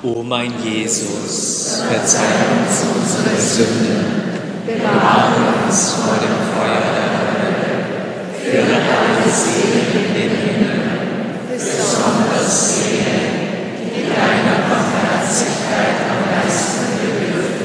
O mein Jesus, verzeih uns unsere Sünden, bewahre uns vor dem Feuer der Hölle, führe alle Seelen in den